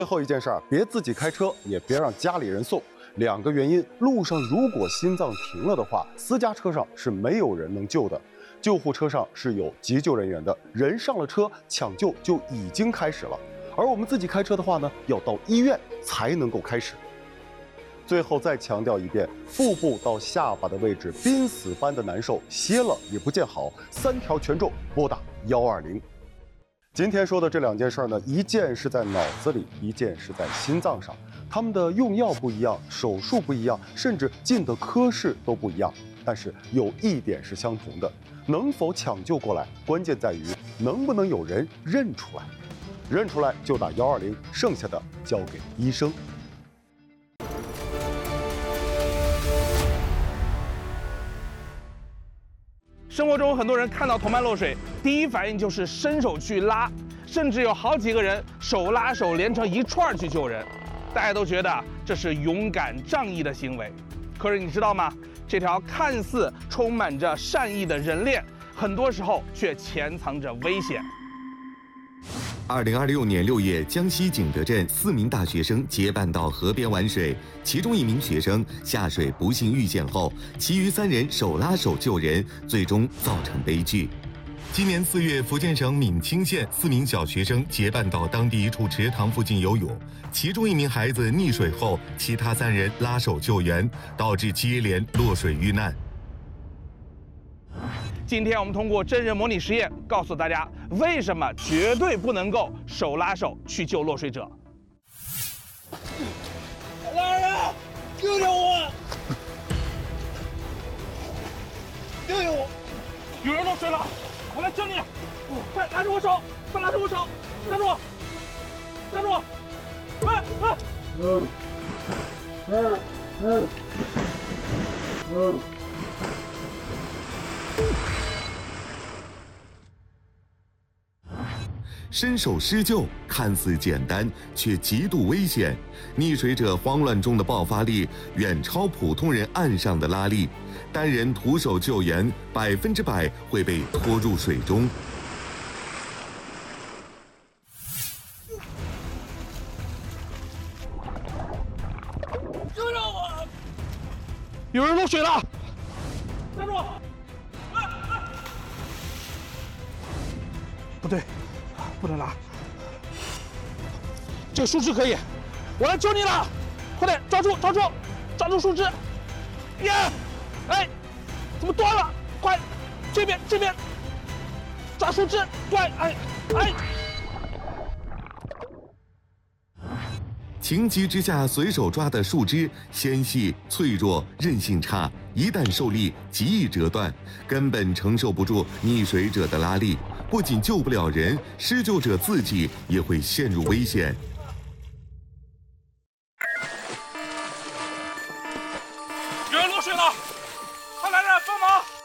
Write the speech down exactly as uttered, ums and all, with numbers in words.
最后一件事儿，别自己开车，也别让家里人送。两个原因，路上如果心脏停了的话，私家车上是没有人能救的，救护车上是有急救人员的，人上了车，抢救就已经开始了。而我们自己开车的话呢，要到医院才能够开始。最后再强调一遍，腹部到下巴的位置濒死般的难受，歇了也不见好，三条全中，拨打幺二零。今天说的这两件事呢，一件是在脑子里，一件是在心脏上。他们的用药不一样，手术不一样，甚至进的科室都不一样。但是有一点是相同的，能否抢救过来，关键在于能不能有人认出来。认出来就打幺二零，剩下的交给医生。 生活中很多人看到同伴落水，第一反应就是伸手去拉，甚至有好几个人手拉手连成一串去救人。大家都觉得这是勇敢仗义的行为，可是你知道吗？这条看似充满着善意的人链，很多时候却潜藏着危险。 二零二六年六月，江西景德镇四名大学生结伴到河边玩水，其中一名学生下水不幸遇险后，其余三人手拉手救人，最终造成悲剧。今年四月，福建省闽清县四名小学生结伴到当地一处池塘附近游泳，其中一名孩子溺水后，其他三人拉手救援，导致接连落水遇难。 今天我们通过真人模拟实验，告诉大家为什么绝对不能够手拉手去救落水者。 来人，救救我！救救我！ 有人落水了，我来救你！快拉住我手！快拉住我手！站住！站住！快快！嗯嗯嗯嗯。 伸手施救看似简单，却极度危险。溺水者慌乱中的爆发力远超普通人岸上的拉力，单人徒手救援百分之百会被拖入水中。 救救我！ 有人落水了！站住！不对。不能拉，这个树枝可以，我来救你了！快点抓住，抓住，抓住树枝！呀，哎，怎么断了？快，这边这边，抓树枝！快，哎哎！ 情急之下随手抓的树枝纤细脆弱，韧性差，一旦受力极易折断，根本承受不住溺水者的拉力。不仅救不了人，施救者自己也会陷入危险。 有人落水了，快来人帮忙！